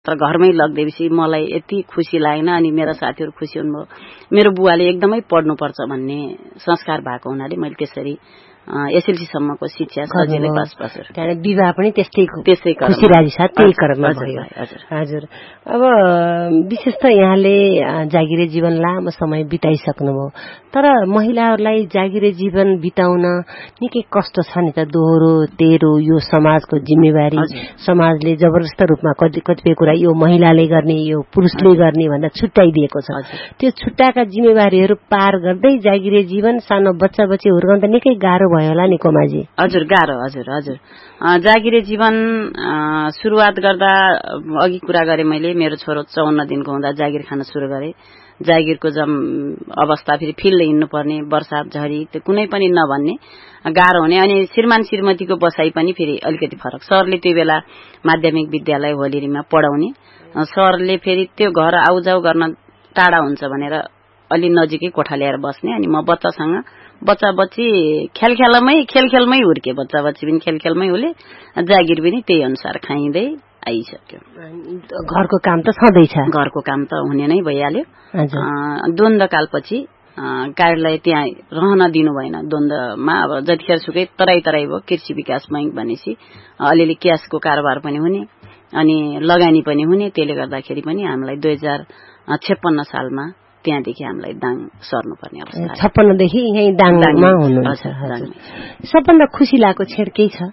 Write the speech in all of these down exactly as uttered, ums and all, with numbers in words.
तर घरमै लग्दैपछि मलाई यति खुसी लागेन अनि मेरा साथीहरू खुसी हुनुभयो। मेरो बुवाले एकदमै पढ्नुपर्छ भन्ने संस्कार भएको हुनाले मैले त्यसरी एसएलसी सम्मको शिक्षा सजिलै पास पास। त्यहाँदेखि विवाह पनि त्यस्तै त्यसै खुसी राजी साथ त्यही क्रममा भयो। हजुर, अब विशेष त यहाँले जागिरे जीवन लामो समय बिताइसक्नुभयो, तर महिलाहरूलाई जागिरे जीवन बिताउन निकै कष्ट छ नि त। दोहोरो तेरो यो समाजको जिम्मेवारी, समाजले जबरजस्त रूपमा कतिपय कुरा यो महिलाले गर्ने यो पुरुषले गर्ने भन्दा छुट्याइदिएको छ। त्यो छुट्टाएका जिम्मेवारीहरू पार गर्दै जागिरे जीवन सानो बच्चा बच्ची हुर्काउन त निकै गाह्रो भयो होला नि कोमाजी? हजुर गाह्रो। हजुर हजुर जागिरे जीवन सुरुवात गर्दा अघि कुरा गरे मैले, मेरो छोरो चौन्न दिनको हुँदा जागिर खान सुरु गरे। जागिरको जम अवस्था फेरि फिल्ड हिँड्नुपर्ने, वर्षात झरी त्यो कुनै पनि नभन्ने गाह्रो हुने। अनि श्रीमान श्रीमतीको बसाइ पनि फेरि अलिकति फरक। सरले त्यो बेला माध्यमिक विद्यालय होलिरीमा पढाउने, सरले फेरि त्यो घर आउजाउ गर्न टाढा हुन्छ भनेर अलि नजिकै कोठा ल्याएर बस्ने। अनि म बच्चासँग बच्चा बच्ची खेलखेलमै खेलखेलमै हुर्के, बच्चा बच्ची पनि खेलखेलमै हुले, जागिर पनि त्यही अनुसार खाइँदै आइसक्यो। घरको काम त छँदैछ, घरको काम त हुने नै भइहाल्यो। द्वन्द्वकालपछि कार्यालय त्यहाँ रहन दिनु भएन। द्वन्द्वमा अब जतिखेर सुकै तराई तराई भयो। कृषि विकास बैंक भनेपछि अलिअलि क्यासको कारोबार पनि हुने अनि लगानी पनि हुने। त्यसले गर्दाखेरि पनि हामीलाई दुई हजार छप्पन्न सालमा त्यहाँदेखि हामीलाई दाङ सर्नुपर्ने अवस्था। छप्पन्नदेखि यहीँ दाङमा हुनुहुन्छ। सबभन्दा खुसी लागेको छेड केही छ?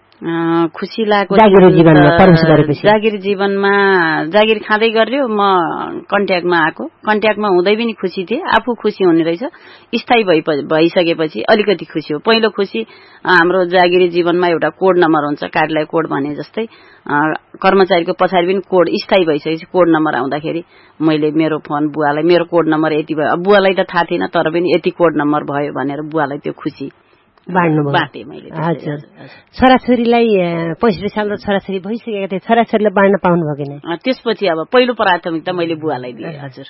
खुसी लागेको जागिर जीवनमा प्रवेश गरेपछि? जागिर जीवनमा जागिर खाँदै गर्यो। म कन्ट्याक्टमा आएको, कन्ट्याक्टमा हुँदै पनि खुसी थिएँ। आफू खुसी हुने रहेछ। स्थायी भइ भइसकेपछि अलिकति खुसी हो। पहिलो खुसी हाम्रो जागिरी जीवनमा एउटा कोड नम्बर हुन्छ, कार्यालय कोड भने जस्तै कर्मचारीको पछाडि पनि कोड स्थायी भइसकेपछि कोड नम्बर आउँदाखेरि मैले मेरो फोन बुवालाई मेरो कोड नम्बर यति भयो। बुवालाई त थाहा थिएन, तर पनि यति कोड नम्बर भयो भनेर बुवालाई त्यो खुसी बाँडे मैले। हजुर, छोराछोरीलाई पैँसठी साल र छोराछोरी भइसकेका थिए, छोराछोरीलाई बाँड्न पाउनु भयो कि नै? त्यसपछि अब पहिलो प्राथमिकता मैले बुवालाई दिएँ। हजुर,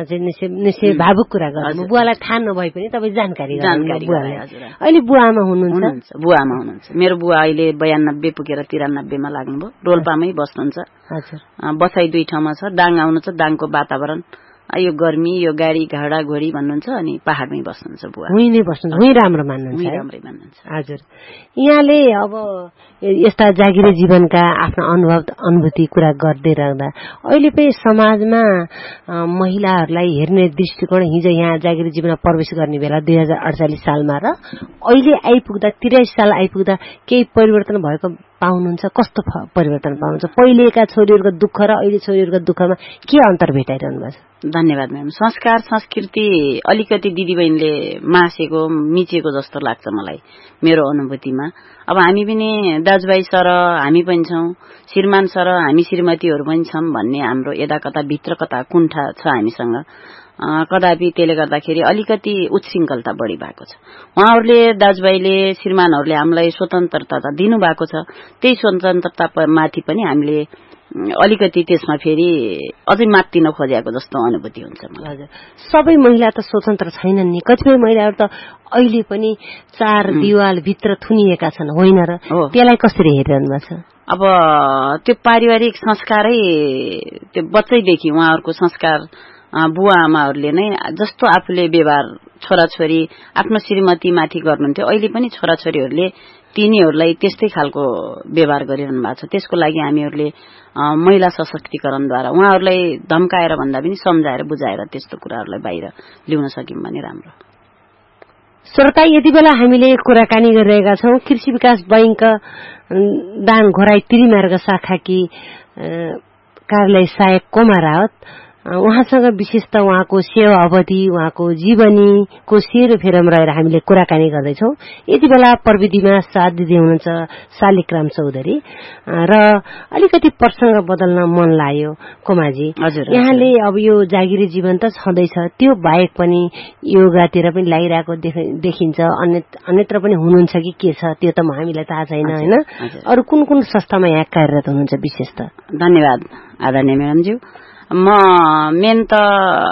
निश्चय भावुक कुरा गर्नु। बुवालाई थाहा नभए पनि तपाईँ जानकारी जानकारी अहिले बुवामा हुनुहुन्छ? बुवामा हुनुहुन्छ। मेरो बुवा अहिले बयानब्बे पुगेर तिरानब्बेमा लाग्नुभयो। रोल्पामै बस्नुहुन्छ। हजुर, बसाइ दुई ठाउँमा छ। दाङ आउनु छ, दाङको वातावरण यो गर्मी यो गाडी घोडा घोडी भन्नुहुन्छ, अनि पहाडमै बस्नुहुन्छ बुवा। उही नै बस्नुहुन्छ, उही राम्रो मान्नुहुन्छ? राम्रै मान्नुहुन्छ। हजुर, यहाँले अब यस्ता जागिरे जीवनका आफ्ना अनुभव अनुभूति कुरा गर्दै राख्दा अहिले पनि समाजमा महिलाहरूलाई हेर्ने दृष्टिकोण हिजो यहाँ जागिरे जीवनमा प्रवेश गर्ने बेला दुई हजार अडचालिस सालमा र अहिले आइपुग्दा त्रियासी साल आइपुग्दा केही परिवर्तन भएको पाउनुहुन्छ? कस्तो परिवर्तन पाउनुहुन्छ? पहिलेका छोरीहरूको दुःख र अहिले छोरीहरूको दुःखमा के अन्तर भेटाइरहनु भएको छ? धन्यवाद म्याम। संस्कार संस्कृति अलिकति दिदीबहिनीले मासेको मिचेको जस्तो लाग्छ मलाई, मेरो अनुभूतिमा। अब हामी पनि दाजुभाइ सर हामी पनि छौँ, श्रीमान सर हामी श्रीमतीहरू पनि छौँ भन्ने हाम्रो यता कता भित्र कता कुण्ठा छ हामीसँग कदापि। त्यसले गर्दाखेरि अलिकति उच्छृङ्खलता बढी भएको छ। उहाँहरूले दाजुभाइले श्रीमानहरूले हामीलाई स्वतन्त्रता त दिनुभएको छ, त्यही स्वतन्त्रता माथि पनि हामीले अलिकति त्यसमा फेरि अझै मात्तिन खोजेको जस्तो अनुभूति हुन्छ मलाई। हजुर, सबै महिला त स्वतन्त्र छैनन् नि। कतिपय महिलाहरू त अहिले पनि चार दिवाल भित्र थुनिएका छन्, होइन र? त्यसलाई कसरी हेरिरहनु भएको छ? अब त्यो पारिवारिक संस्कारै त्यो बच्चैदेखि उहाँहरूको संस्कार बुवा आमाहरूले नै जस्तो आफूले व्यवहार छोराछोरी आफ्नो श्रीमतीमाथि गर्नुहुन्थ्यो, अहिले पनि छोराछोरीहरूले तिनीहरूलाई त्यस्तै खालको व्यवहार गरिरहनु भएको छ। त्यसको लागि हामीहरूले महिला सशक्तिकरणद्वारा उहाँहरूलाई धम्काएर भन्दा पनि सम्झाएर बुझाएर त्यस्तो कुराहरूलाई बाहिर ल्याउन सक्यौं भने राम्रो। श्रोता, यति बेला हामीले कुराकानी गरिरहेका छौं कृषि विकास बैंक दाङ घोराई त्रिमार्ग शाखाकी कार्यालय सहायक कोमा रावत। उहाँसँग विशेष त उहाँको सेवा अवधि उहाँको जीवनीको सेरोफेरोमा रहेर हामीले कुराकानी गर्दैछौँ। यति बेला प्रविधिमा साथ दिँदै हुनुहुन्छ शालिग्राम चौधरी र अलिकति प्रसंग बदल्न मन लाग्यो कोमाजी। यहाँले अब यो जागिरी जीवन त छँदैछ, त्यो बाहेक पनि योगातिर पनि लागिरहेको देखिन्छ, अन्य अन्यत्र पनि हुनुहुन्छ कि के छ त्यो त हामीलाई थाहा छैन, हैन? अरु कुन कुन संस्थामा यहाँ कार्यरत हुनुहुन्छ विशेष त? धन्यवाद आदरणीय म्याडमज्यू। म मेन त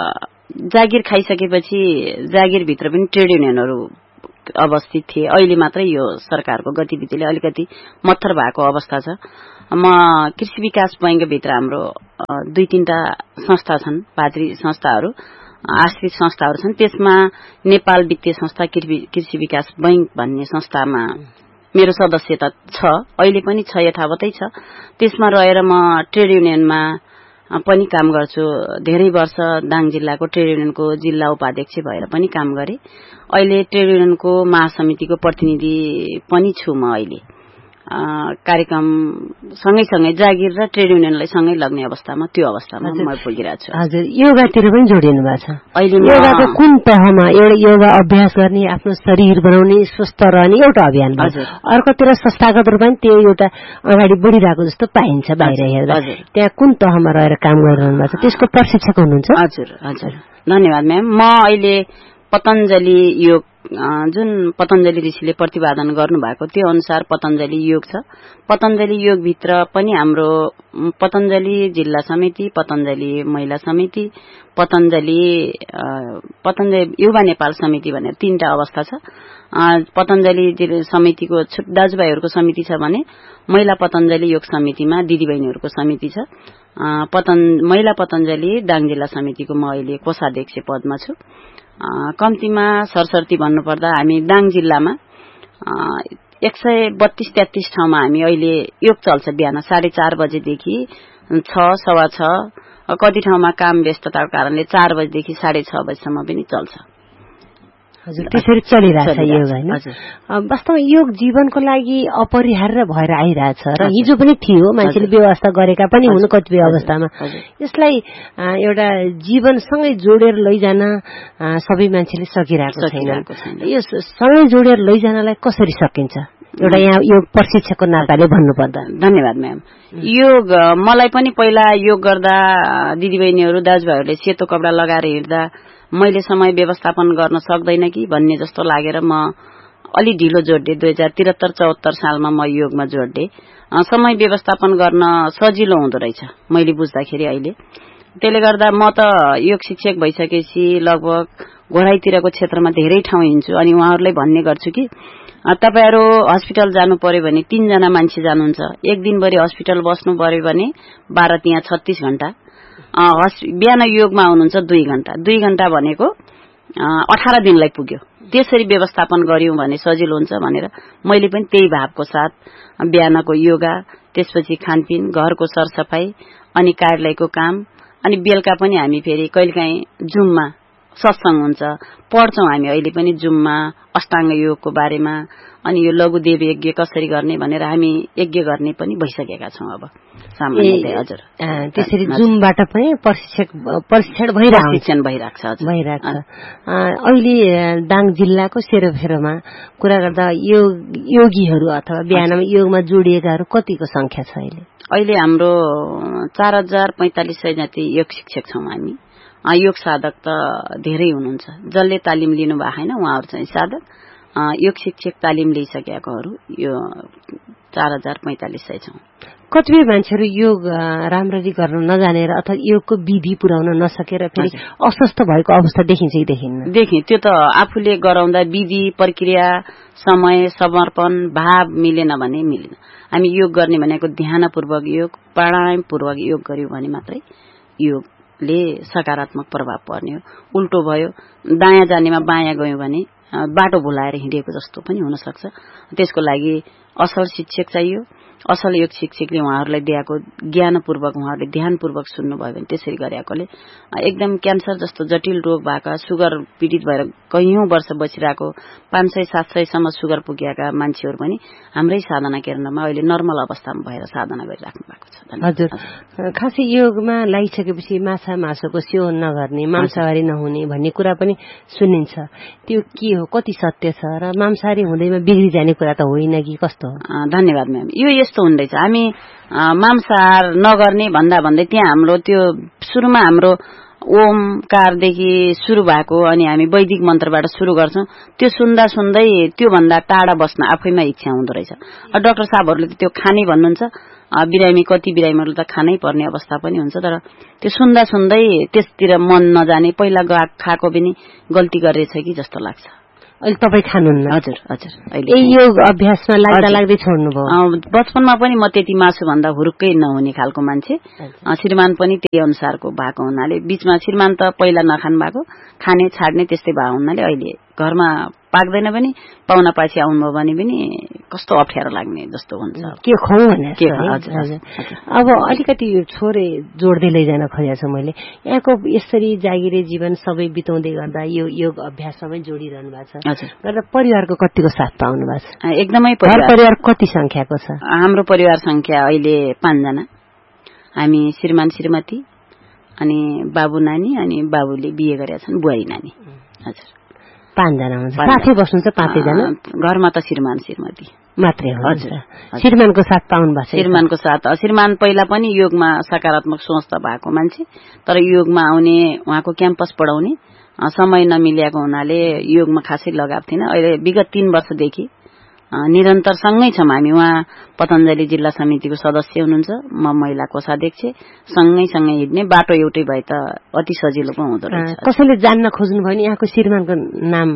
जागिर खाइसकेपछि जागिरभित्र पनि ट्रेड युनियनहरू अवस्थित थिए। अहिले मात्रै यो सरकारको गतिविधिले अलिकति मत्थर भएको अवस्था छ। म कृषि विकास बैंकभित्र हाम्रो दुई तीनटा संस्था छन्, पात्री संस्थाहरू, आश्रित संस्थाहरू छन्। त्यसमा नेपाल वित्तीय संस्था कृषि विकास बैंक भन्ने संस्थामा मेरो सदस्यता छ, अहिले पनि छ, यथावतै छ। त्यसमा रहेर म ट्रेड युनियनमा पनि काम गर्छु। धेरै वर्ष दाङ जिल्लाको ट्रेड युनियनको जिल्ला उपाध्यक्ष भएर पनि काम गरे। अहिले ट्रेड युनियनको महासमितिको प्रतिनिधि पनि छु म। अहिले कार्यक्रम सँगैसँगै जागिर र ट्रेड युनियनलाई सँगै लग्ने अवस्थामा त्यो अवस्थामा म पुगिरहेको छु। हजुर, योगातिर पनि जोडिनु भएको छ। अहिले योगाको कुन तहमा? एउटा योगा अभ्यास गर्ने, आफ्नो शरीर बनाउने, स्वस्थ रहने एउटा अभियान भयो। अर्कोतिर संस्थागत रूपमा त्यो एउटा अगाडि बढिरहेको जस्तो पाइन्छ बाहिर हेर्दा। त्यहाँ कुन तहमा रहेर काम गरिरहनु भएको छ? त्यसको प्रशिक्षक हुनुहुन्छ? हजुर हजुर, धन्यवाद म्याम। म अहिले पतञ्जलि योग, जुन पतञ्जलि ऋषिले प्रतिपादन गर्नुभएको त्यो अनुसार पतञ्जलि योग छ। पतञ्जलि योगभित्र पनि हाम्रो पतञ्जलि जिल्ला समिति, पतञ्जलि महिला समिति, पतञ्जलि पतञ्जलि युवा नेपाल समिति भनेर तीनटा अवस्था छ। पतञ्जलि समितिको दाजुभाइहरूको समिति छ भने महिला पतञ्जलि योग समितिमा दिदीबहिनीहरूको समिति छ। पतन महिला पतञ्जलि दाङ जिल्ला समितिको म अहिले कोषाध्यक्ष पदमा छु। कम्तीमा सरसर्ती भन्नुपर्दा हामी दाङ जिल्लामा एक सय बत्तीस तेत्तीस ठाउँमा हामी अहिले योग चल्छ। बिहान साढे चार बजेदेखि छ सवा छ, कति ठाउँमा काम व्यस्तताको कारणले चार बजेदेखि साढे छ बजेसम्म पनि चल्छ। हजुर, त्यसरी चलिरहेछ योग होइन? वास्तवमा योग जीवनको लागि अपरिहार्य भएर आइरहेछ र हिजो पनि थियो, मान्छेले व्यवस्था गरेका पनि हुनु कतिपय अवस्थामा। यसलाई एउटा जीवनसँगै जोडेर लैजान सबै मान्छेले सकिरहेको छैन। यो सँगै जोडेर लैजानलाई कसरी सकिन्छ? एउटा यहाँ योग प्रशिक्षकको नाताले भन्नुपर्दा। धन्यवाद म्याम। योग मलाई पनि पहिला योग गर्दा दिदीबहिनीहरू दाजुभाइहरूले सेतो कपडा लगाएर हिँड्दा मैले समय व्यवस्थापन गर्न सक्दैन कि भन्ने जस्तो लागेर म अलि ढिलो जोड्डे। दुई हजार त्रिहत्तर चौहत्तर सालमा म योगमा जोड्डे। समय व्यवस्थापन गर्न सजिलो हुँदो रहेछ मैले बुझ्दाखेरि अहिले। त्यसले गर्दा म त योग शिक्षक भइसकेपछि लगभग घोडाईतिरको क्षेत्रमा धेरै ठाउँ हिँड्छु अनि उहाँहरूलाई भन्ने गर्छु कि तपाईहरु हस्पिटल जानु पर्यो भने तीनजना मान्छे जानुहुन्छ, एक दिनभरि हस्पिटल बस्नु पर्यो भने बाह्र तिया छत्तीस घण्टा, बिहान योगमा आउनुहुन्छ दुई घण्टा, दुई घण्टा भनेको अठार दिनलाई पुग्यो। त्यसरी व्यवस्थापन गर्यौं भने सजिलो हुन्छ भनेर मैले पनि त्यही भावको साथ बिहानको योगा, त्यसपछि खानपिन, घरको सरसफाई, अनि कार्यालयको काम, अनि बेलुका पनि हामी फेरि कहिलेकाहीँ जुममा सत्संग हुन्छ, पढ्छौं हामी अहिले पनि जुममा अष्टांग योगको बारेमा, अनि यो लघु देव यज्ञ कसरी गर्ने भनेर हामी यज्ञ गर्ने पनि भइसकेका छौं। अब सामान्यतया हजुर त्यसरी जुमबाट पनि प्रशिक्षक प्रशिक्षण भइरहेको भइरहेको छ भइरहेको छ। अहिले दाङ जिल्लाको सेरोफेरोमा कुरा गर्दा योग योगीहरू अथवा बिहानमा योगमा जोडिएकाहरू कतिको संख्या छ अहिले? अहिले हाम्रो चार हजार पैंतालिस सय जति योग शिक्षक छौं हामी। योग साधक त धेरै हुनुहुन्छ, जसले तालिम लिनु भएको छैन उहाँहरू चाहिँ साधक। योग शिक्षक तालिम लिइसकेकाहरू यो चार हजार पैंतालिस सय छौं। कतिपय मान्छेहरू योग राम्ररी गर्न नजानेर अथवा योगको विधि पुर्याउन नसकेर फेरि अस्वस्थ भएको अवस्था देखिन्छ कि देखिन्न? देखि त्यो त आफूले गराउँदा विधि प्रक्रिया समय समर्पण भाव मिलेन भने मिलेन। हामी योग गर्ने भनेको ध्यानपूर्वक योग, प्राणायाम पूर्वक योग गर्यौं भने मात्रै योगले सकारात्मक प्रभाव पर्ने हो। उल्टो भयो, दायाँ जानेमा बायाँ गयौं भने बाटो भुलाएर हिँडेको जस्तो पनि हुन सक्छ। त्यसको लागि असल शिक्षक चाहियो। असल योग शिक्षकले उहाँहरूलाई दिएको ज्ञानपूर्वक उहाँहरूले ध्यानपूर्वक सुन्नुभयो भने त्यसरी गरेकोले एकदम क्यान्सर जस्तो जटिल रोग भएका, सुगर पीडित भएर कैयौं वर्ष बसिरहेको, पाँच सय सात सय सम्म सुगर पुगेका मान्छेहरू पनि हाम्रै साधना केन्द्रमा अहिले नर्मल अवस्थामा भएर साधना गरिराख्नु भएको छ। हजुर, खासै योगमा लागिसकेपछि माछा मासुको सेवन नगर्ने, मांसाहारी नहुने भन्ने कुरा पनि सुनिन्छ। त्यो के हो, कति सत्य छ र मांसाहारी हुँदैमा बिग्री जाने कुरा त होइन कि कस्तो हो? धन्यवाद म्याम। यो यस्तो हुँदैछ, हामी मांसाहार नगर्ने भन्दा भन्दै त्यहाँ हाम्रो त्यो सुरुमा हाम्रो ओमकारदेखि सुरु भएको अनि हामी वैदिक मन्त्रबाट सुरु गर्छौं, त्यो सुन्दा सुन्दै त्यो भन्दा टाढा बस्न आफैमा इच्छा हुँदो रहेछ। डाक्टर साहबहरूले त्यो खानै भन्नुहुन्छ, बिरामी कति बिरामीहरू त खानै पर्ने अवस्था पनि हुन्छ, तर त्यो सुन्दा सुन्दै त्यसतिर मन नजाने, पहिला खाएको पनि गल्ती गरेछ कि जस्तो लाग्छ। अहिले तपाईँ खानुहुन्न? हजुर हजुर। अहिले योग अभ्यासमा लाग्दा लाग्दै छोड्नुभयो? बचपनमा पनि म त्यति मासु भन्दा हुरुक्कै नहुने खालको मान्छे, श्रीमान पनि त्यही अनुसारको भएको हुनाले बीचमा श्रीमान त पहिला नखानु भएको, खाने छाड्ने त्यस्तै भएको हुनाले अहिले घरमा पाक्दैन पनि पाहुना पछि आउनुभयो भने पनि कस्तो अप्ठ्यारो लाग्ने जस्तो हुन्छ। के खुवाउँ भने के हजुर। अब अलिकति छोरे जोड्दै लैजान खोजेको छु मैले। यहाँको यसरी जागिरे जीवन सबै बिताउँदै गर्दा यो योग अभ्यासमै जोडिरहनु भएको छ र परिवारको कतिको साथ पाउनु भएको छ? एकदमै। परिवार कति संख्याको छ? हाम्रो परिवार संख्या अहिले पाँचजना। हामी श्रीमान श्रीमती अनि बाबु नानी अनि बाबुले बिहे गरेका छन्, बुहारी नानी। हजुर, पाँचजना हुन्छ। साथै बस्नुहुन्छ पाँचैजना? घरमा त श्रीमान श्रीमती मात्रै हो। हजुर, श्रीमानको साथ पाउनु भएको छ? श्रीमानको साथ श्रीमान पहिला पनि योगमा सकारात्मक सोच त भएको मान्छे, तर योगमा आउने उहाँको क्याम्पस पढाउने समय नमिलेको हुनाले योगमा खासै लगाव थिएन। अहिले विगत तीन वर्षदेखि निरन्तर सँगै छौँ हामी। उहाँ पतञ्जलि जिल्ला समितिको सदस्य हुनुहुन्छ, म महिला कोषाध्यक्ष, सँगै सँगै हिँड्ने बाटो एउटै भए त अति सजिलो पो हुँदो रहेछ। कसैले जान्न खोज्नु भयो नि यहाँको श्रीमानको नाम,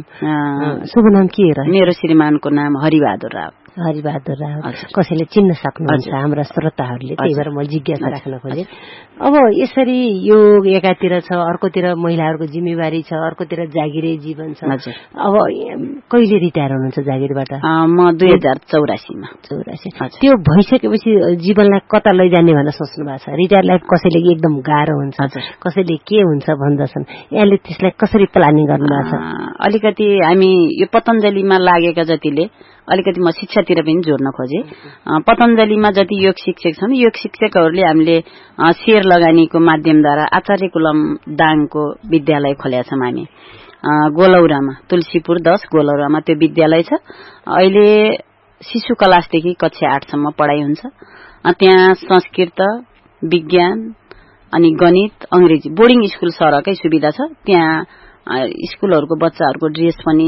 शुभ नाम के रह्यो? मेरो श्रीमानको नाम हरिबहादुर राव। हरिबहादुर राव। कसैले चिन्न सक्नुहुन्छ हाम्रा श्रोताहरूले, त्यही भएर म जिज्ञासा राख्न खोजेँ। अब यसरी योग एकातिर छ, अर्कोतिर महिलाहरूको जिम्मेवारी छ, अर्कोतिर जागिरे जीवन छ। अब कहिले रिटायर हुनुहुन्छ जागिरबाट? म दुई हजार चौरासीमा। चौरासी। त्यो भइसकेपछि जीवनलाई कता लैजाने भनेर सोच्नु भएको छ? रिटायर लाइफ कसैले एकदम गाह्रो हुन्छ, कसैले के हुन्छ भन्दछन्, यहाँले त्यसलाई कसरी प्लानिङ गर्नु भएको छ? अलिकति हामी यो पतञ्जलिमा लागेका जतिले अलिकति म शिक्षातिर पनि जोड्न खोजे। पतञ्जलिमा जति योग शिक्षक छन्, योग शिक्षकहरूले हामीले शेयर लगानीको माध्यमद्वारा आचार्य कुलम दाङको विद्यालय खोलेका छौँ हामी गोलौरामा, तुलसीपुर दस गोलौरामा त्यो विद्यालय छ। अहिले शिशु क्लासदेखि कक्षा आठसम्म पढाइ हुन्छ। त्यहाँ संस्कृत, विज्ञान अनि गणित, अंग्रेजी बोर्डिङ स्कूल सरकै सुविधा छ। त्यहाँ स्कूलहरूको बच्चाहरूको ड्रेस पनि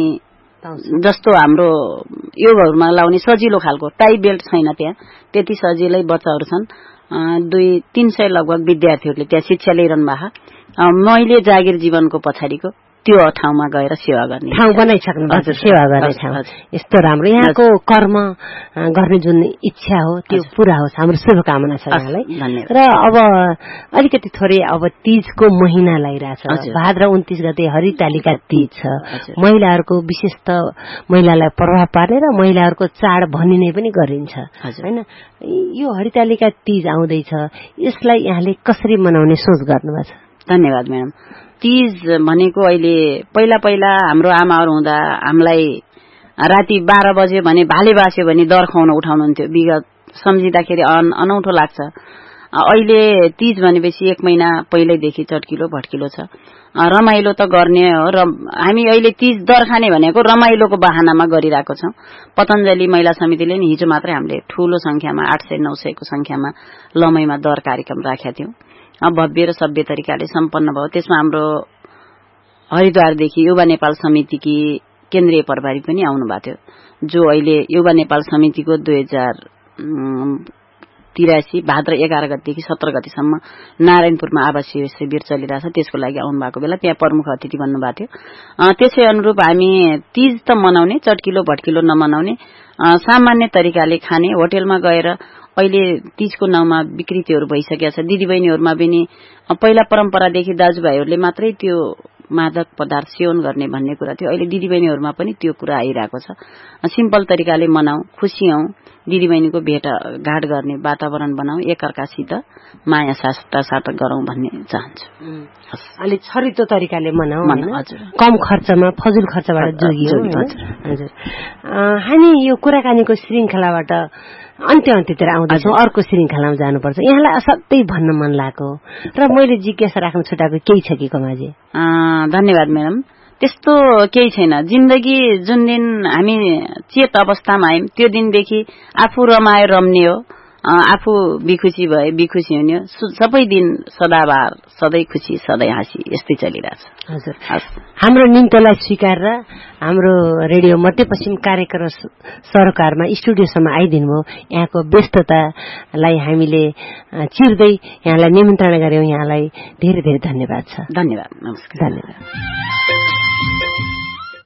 जस्तो हाम्रो योगहरूमा लाउने सजिलो खालको टाई बेल्ट छैन, त्यहाँ त्यति सजिलै बच्चाहरू छन्। दुई तीन सय लगभग विद्यार्थीहरूले त्यहाँ शिक्षा लिइरहनु भएको। मैले जागिर जीवनको पछाडिको त्यो ठाउँमा गएर सेवा गर्ने ठाउँ बनाइसक्नु भएको छ। सेवा गर्ने ठाउँ यस्तो राम्रो। यहाँको कर्म गर्ने जुन इच्छा हो त्यो पूरा होस्, हाम्रो शुभकामना छ यहाँलाई। र अब अलिकति थोरै अब तीजको महिना लागिरहेछ, भाद्र उन्तीस गते हरितालिका तीज छ। महिलाहरूको विशेष त महिलालाई प्रभाव पार्ने र महिलाहरूको चाड भनिने पनि गरिन्छ हैन? यो हरितालिका तीज आउँदैछ, यसलाई यहाँले कसरी मनाउने सोच गर्नुभएको छ? धन्यवाद म्याडम। तीज भनेको अहिले पहिला पहिला हाम्रो आमाहरू हुँदा हामीलाई राति बाह्र बजे भने भाले बास्यो भने दर खुवाउन उठाउनुहुन्थ्यो। विगत सम्झिँदाखेरि अनौठो लाग्छ। अहिले तीज भनेपछि एक महिना पहिल्यैदेखि चटकिलो भट्किलो छ। रमाइलो त गर्ने हो र हामी अहिले तीज दर खाने भनेको रमाइलोको बहानामा गरिरहेको छौँ। पतञ्जलि महिला समितिले नि हिजो मात्रै हामीले ठूलो संख्यामा आठ सय नौ सयको संख्यामा लमैमा दर कार्यक्रम राखेका थियौं। भव्य र सभ्य तरिकाले सम्पन्न भयो। त्यसमा हाम्रो हरिद्वारदेखि युवा नेपाल समितिकी केन्द्रीय प्रभारी पनि आउनु भएको थियो, जो अहिले युवा नेपाल समितिको दुई हजार तिरासी भाद्र एघार गतेदेखि सत्र गतेसम्म नारायणपुरमा आवासीय शिविर चलिरहेछ। त्यसको लागि आउनु भएको बेला त्यहाँ प्रमुख अतिथि बन्नुभएको थियो। त्यसै अनुरूप हामी तीज त मनाउने, चटकिलो भट्किलो नमनाउने, सामान्य तरिकाले खाने। होटेलमा गएर अहिले तीजको नाउँमा विकृतिहरू भइसकेका छ। दिदीबहिनीहरूमा पनि पहिला परम्परादेखि दाजुभाइहरूले मात्रै त्यो मादक पदार्थ सेवन गर्ने भन्ने कुरा थियो। अहिले दिदीबहिनीहरूमा पनि त्यो कुरा आइरहेको छ। सिम्पल तरिकाले मनाऊ, खुसी हौ, दिदीबहिनीको भेटघाट गर्ने वातावरण बनाऊ, एकअर्कासित माया साटा साटा गरौं भन्ने चाहन्छु। अलि छरितो तरिकाले मनाऊ, कम खर्चमा, फजुल खर्चबाट जोगियो। हजुर, हामी यो कुराकानीको श्रृंखलाबाट अन्त्य अन्त्यतिर आउँदैछौँ, अर्को श्रृंखलामा जानुपर्छ। यहाँलाई असाध्यै भन्न मन लागेको र मैले जिज्ञासा राख्न छुटाएको केही छ कि कमाजे? धन्यवाद म्याडम। त्यस्तो केही छैन। जिन्दगी जुन दिन हामी चेत अवस्थामा आयौं त्यो दिनदेखि आफू रमाए रम्ने हो, आफू बिखुसी भए बिखुसी हुने हो। सबै दिन सदाबार, सधैँ खुसी, सधैँ हाँसी, यस्तै चलिरहेछ। हजुर, हाम्रो निम्तोलाई स्वीकारेर हाम्रो रेडियो मध्यपश्चिम कार्यक्रम सरोकारमा स्टुडियोसम्म आइदिनु भयो। यहाँको व्यस्ततालाई हामीले चिर्दै यहाँलाई निमन्त्रणा गर्यौं। यहाँलाई धेरै धेरै धन्यवाद छ। धन्यवाद, नमस्कार। धन्यवाद।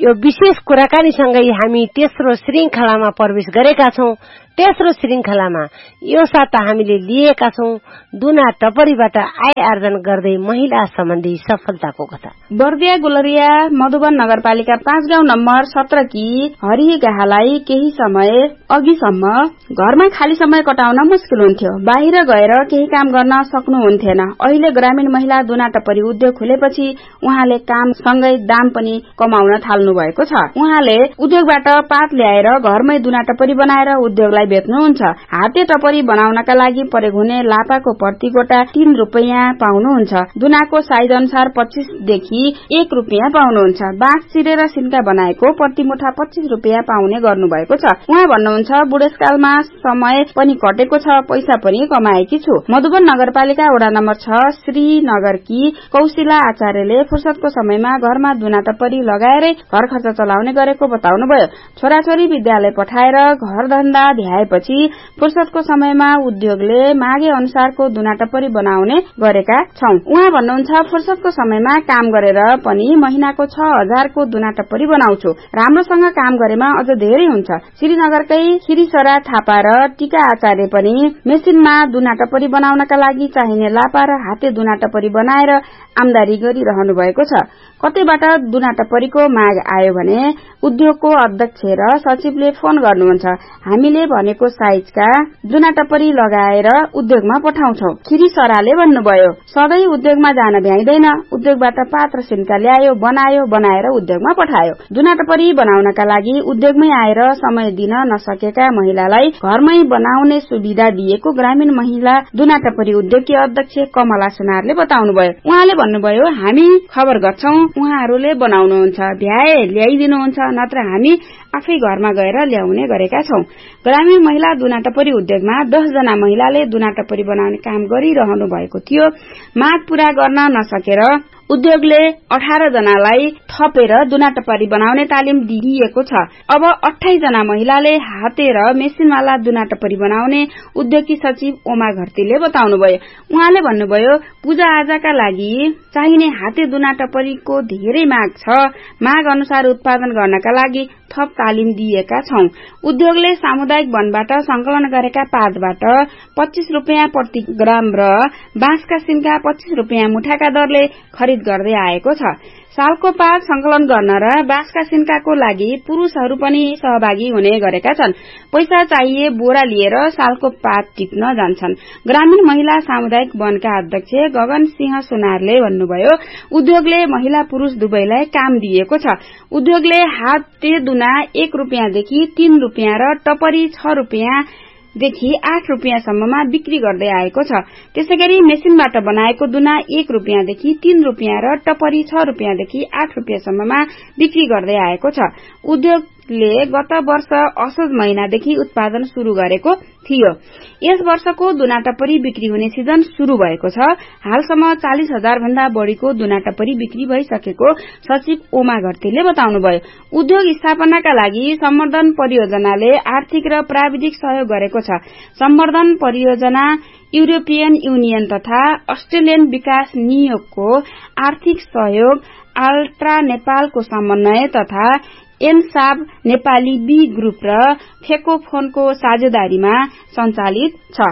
यो विशेष कुराकानीसँगै हामी तेस्रो श्रृंखलामा प्रवेश गरेका छौं। तेस्रो श्रृंखलामा यो साता हामीले लिएका छौं दुना टपरीबाट आय आर्जन गर्दै महिला सम्बन्धी सफलताको कथा। बर्दिया गुलरिया मधुवन नगरपालिका पाँच गाउँ नम्बर सत्र की हरि गाहालाई केही समय अघिसम्म घरमा खाली समय कटाउन मुस्किल हुन्थ्यो। बाहिर गएर केही काम गर्न सक्नुहुन्थेन। अहिले ग्रामीण महिला दुना टपरी उद्योग खुलेपछि उहाँले काम सँगै दाम पनि कमाउन थाल्नु भएको छ। उहाँले उद्योगबाट पात ल्याएर घरमै दुना टपरी बनाएर उद्योगलाई बेच्नुहुन्छ। हाते टपरी बनाउनका लागि प्रयोग हुने लापाको प्रति गोटा तीन रुपियाँ पाउनुहुन्छ। दुनाको साइज अनुसार पच्चीस देखि एक रुपियाँ पाउनुहुन्छ। बाँस चिरेर सिन्का बनाएको प्रति मुठा पच्चीस रुपियाँ पाउने गर्नु भएको छ। उहाँ भन्नुहुन्छ बुढेसकालमा समय पनि कटेको छ, पैसा पनि कमाएकी छु। मधुवन नगरपालिका वडा नम्बर छ श्रीनगरकी कौशिला आचार्यले फुर्सदको समयमा घरमा दुना टपरी लगाएरै घर खर्च चलाउने गरेको बताउनुभयो। छोराछोरी विद्यालय पठाएर घर धन्दा भ्याएपछि फुर्सदको समयमा उद्योगले मागे अनुसारको दुना टपरी बनाउने गरेका छौं। उहाँ भन्नुहुन्छ फुर्सदको समयमा काम गरेर पनि महिनाको छ हजारको दुना टपरी बनाउँछु। राम्रोसँग काम गरेमा अझ धेरै हुन्छ। श्रीनगरकै खिरिसरा थापा र टीका आचार्य पनि मेसिनमा दुना टपरी बनाउनका लागि चाहिने लापा र हाते दुना टपरी बनाएर आमदानी गरिरहनु भएको छ। कतैबाट दुना टपरीको माग आयो भने उद्योगको अध्यक्ष र सचिवले फोन गर्नुहुन्छ। हामीले भनेको साइजका दुना टपरी लगाएर उद्योगमा पठाउँछौ। खिरिसराले भन्नुभयो सधैँ उद्योगमा जान भ्याइदैन। उद्योगबाट पात्र सिन्का ल्यायो, बनायो, बनाएर उद्योगमा पठायो। दुना टपरी बनाउनका लागि उद्योगमै आएर समय दिन नसकेका महिलालाई घरमै बनाउने सुविधा दिएको ग्रामीण महिला दुना टपरी उद्योगकी अध्यक्ष कमला सुनारले बताउनुभयो। उहाँले भन्नुभयो हामी खबर गर्छौं, उहाँहरूले बनाउनुहुन्छ, भ्याए ल्याइदिनुहुन्छ, नत्र हामी आफै घरमा गएर ल्याउने गरेका छौं। ग्रामीण महिला दुना टपरी उद्योगमा दस जना महिलाले दुना टपरी बनाउने काम गरिरहनु भएको थियो। माग पूरा गर्न नसकेर उद्योगले अठार जनालाई थपेर दुना टपरी बनाउने तालिम दिइएको छ। अब अठाइस जना महिलाले हाते र मेसिनवाला दुना टपरी बनाउने उद्योगकी सचिव ओमा घरतीले बताउनुभयो। उहाँले भन्नुभयो पूजा आजाका लागि चाहिने हाते दुना टपरीको धेरै माग छ। माग अनुसार उत्पादन गर्नका लागि थप तालिम दिएका छौं। उद्योगले सामुदायिक वनबाट संकलन गरेका पातबाट पच्चीस रुपियाँ प्रति ग्राम र बाँसका सिन्का पच्चीस रुपियाँ मुठाका दरले खरिद गर्दै आएको छ। सालको पात संकलन गर्न र बाँसका सिन्काको लागि पुरूषहरू पनि सहभागी हुने गरेका छन्। पैसा चाहिए बोरा लिएर सालको पात टिप्न जान्छन्। ग्रामीण महिला सामुदायिक वनका अध्यक्ष गगन सिंह सुनारले भन्नुभयो उद्योगले महिला पुरूष दुवैलाई काम दिएको छ। उद्योगले हाते दुना एक रुपियाँदेखि तीन रुपियाँ र टपरी छ रुपियाँ देखि आठ रुपियाँसम्ममा बिक्री गर्दै आएको छ। त्यसैगरी मेसिनबाट बनाएको दुना एक रुपियाँदेखि तीन रुपियाँ र टपरी छ रुपियाँदेखि आठ रुपियाँसम्ममा बिक्री गर्दै आएको छ। उद्योगले गत वर्ष असोज महिनादेखि उत्पादन शुरू गरेको थियो। यस वर्षको दुना टपरी बिक्री हुने सिजन शुरू भएको छ। हालसम्म चालिस हजार भन्दा बढ़ीको दुना टपरी बिक्री भइसकेको सचिव ओमा घरतीले बताउनुभयो। उद्योग स्थापनाका लागि सम्वर्धन परियोजनाले आर्थिक र प्राविधिक सहयोग गरेको छ। सम्वर्धन परियोजना युरोपियन युनियन तथा अस्ट्रेलियन विकास नियोगको आर्थिक सहयोग, अल्ट्रा नेपालको समन्वय तथा एनसाब नेपाली बी ग्रुप र फेकोफोनको साझेदारीमा सञ्चालित छ।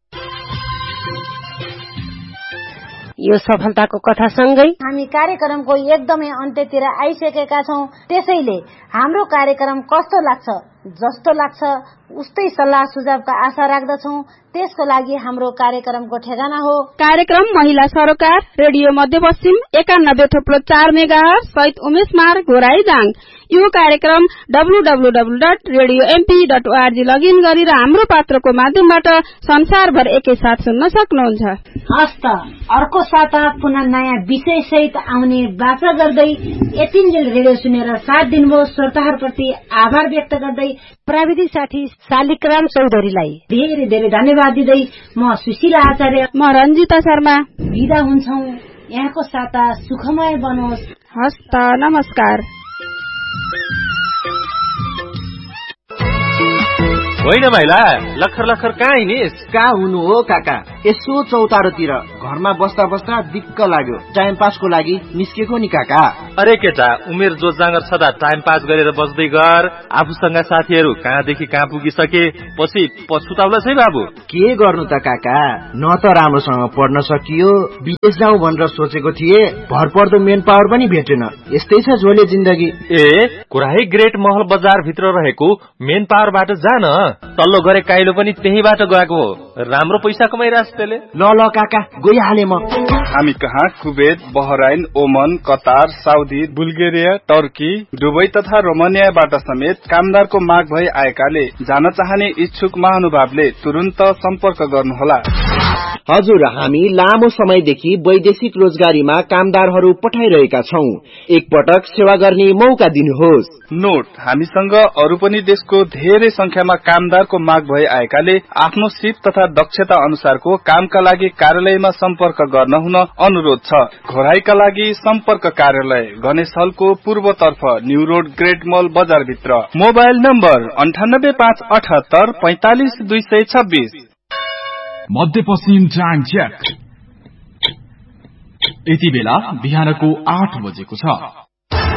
यो सफलताको कथासँगै हामी कार्यक्रमको एकदमै अन्त्यतिर आइसकेका छौं। त्यसैले हाम्रो कार्यक्रम कस्तो लाग्छ, जस्तो लाग्छ उस्तै सल्लाह सुझावका आशा राख्दछौ। त्यसको लागि हाम्रो कार्यक्रमको ठेगाना हो कार्यक्रम महिला सरोकार रेडियो मध्यपश्चिम एकानब्बे थोप्लो चार मेगाहर्ज सहित उमेश मार्ग घोराइदाङ। यो कार्यक्रम W W W dot radio MP dot ORG login गरेर हाम्रो पात्रको माध्यमबाट संसारभर एकैसाथ सुन्न सक्नुहुन्छ। हस्त अर्को साता पुनः नयाँ विषय सहित आउने बाचा गर्दै यतिन्जेल रेडियो सुनेर साथ दिनुभयो श्रोताहरूप्रति आभार व्यक्त गर्दै प्राविधिक साथी शालिग्राम चौधरीलाई धेरै धेरै धन्यवाद दिँदै म सुशीला आचार्य म रञ्जिता शर्मा बिदा हुन्छौं। यहाँको साता सुखमय बनोस्। हस्त नमस्कार। होइन माइला, लखर लखर कहाँ हिँडिस? कहाँ हुनु हो काका, यसो चौतारोतिर घरमा बस्दा बस्दा दिक्क लाग्यो, टाइम पासको लागि निस्केको नि काका। अरे केटा, उमेर जोजाँगर छँदा टाइम पास गरेर बस्दै गर। आफूसँग साथीहरू कहाँदेखि कहाँ पुगिसके पछि पछुताउला छै बाबु। के गर्नु त काका, न त राम्रोसँग पढ्न सकियो, विदेश जाउँ भनेर सोचेको थिए, भरपर्दो मेन पावर पनि भेटेन। यस्तै छ झोले जिन्दगी। ए कुराही ग्रेट महल बजार भित्र रहेको मेन पावरबाट जान, तल्लो गरे काइलो पनि त्यहीबाट गएको हो। राम्रो पैसा कमाइरहेछ त्यसले। ल ल काका, गइहाले म। हामी कहाँ कुवेत, बहराइन, ओमन, Qatar, Saudi, Bulgaria, Turkey, Dubai तथा रोमानियाबाट समेत कामदारको माग भई आएकाले जान चाहने इच्छुक महानुभावले तुरुन्त सम्पर्क गर्नुहोला। हजुर, हामी लामो समयदेखि वैदेशिक रोजगारीमा कामदारहरू पठाइरहेका छौं। एकपटक सेवा गर्ने मौका दिनुहोस्। नोट, हामीसँग अरू पनि देशको धेरै संख्यामा कामदारको माग भई आएकाले आफ्नो सिप तथा दक्षता अनुसारको कामका लागि कार्यालयमा सम्पर्क गर्न हुन अनुरोध छ। घोराईका लागि सम्पर्क कार्यालय गणेश हलको पूर्वतर्फ न्यू रोड ग्रेट मल बजार भित्र। मोबाइल नम्बर अन्ठानब्बे पाँच अठहत्तर पैंतालिस दुई सय छब्बीस। मध्यपश्चिम टाइम चेक। यति बेला बिहानको आठ बजेको छ।